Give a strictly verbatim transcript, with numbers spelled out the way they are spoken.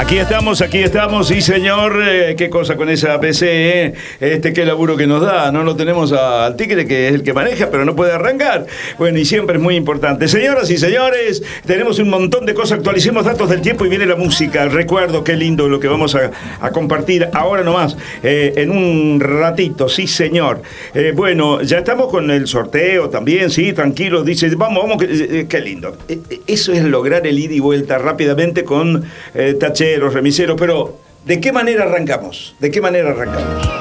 Aquí estamos, aquí estamos, sí señor, eh, qué cosa con esa P C, eh. este qué laburo que nos da, no lo tenemos a, al tigre que es el que maneja, pero no puede arrancar, bueno y siempre es muy importante. Señoras y señores, tenemos un montón de cosas, actualicemos datos del tiempo y viene la música, recuerdo qué lindo lo que vamos a, a compartir ahora nomás, eh, en un ratito, sí señor. Eh, bueno, ya estamos con el sorteo también, sí, tranquilos, dice, vamos, vamos, que, eh, qué lindo. Eh, eso es lograr el ida y vuelta rápidamente con eh, tacheros, remiseros, pero ¿de qué manera arrancamos? ¿De qué manera arrancamos?